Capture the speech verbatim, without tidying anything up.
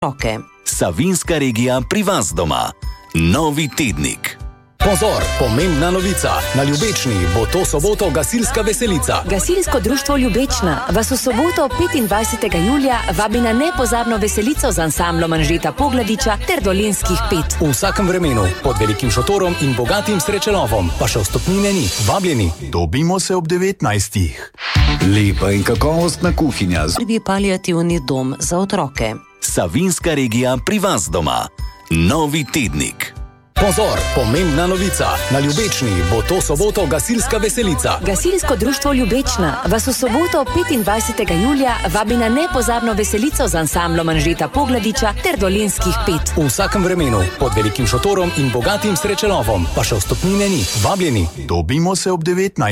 roke. Savinjska regija pri vas doma. Novi tednik. Pozor, pomembna novica. Na Ljubečni bo to soboto gasilska veselica. Gasilsko društvo Ljubečna vas v soboto petindvajsetega julija vabi na nepozabno veselico z ansamblom Anžeta Pogladiča ter Dolenjskih pet. V vsakem vremenu, pod velikim šotorom in bogatim srečelovom, pa še vstopnine ni. Vabljeni. Dobimo se ob devetnajstih. Lepa in kakovostna kuhinja. Prvi paliativni dom za otroke. Savinjska regija pri vas doma. Novi tednik. Pozor, pomembna novica. Na Ljubečni bo to soboto gasilska veselica. Gasilsko društvo Ljubečna vas v soboto petindvajsetega julija vabi na nepozabno veselico z ansamblom Anžeta Pogladiča ter Dolenjskih pet. V vsakem vremenu, pod velikim šotorom in bogatim srečelovom, pa še vstopnine ni. Vabljeni. Dobimo se ob devetnajstih.